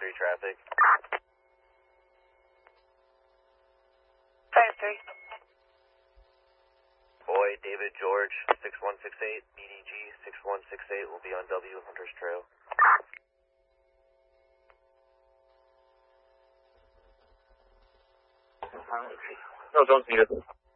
3 traffic. 5-3. Boy, David George, 6168, BDG 6168 will be on W Hunters Trail. No, don't see it.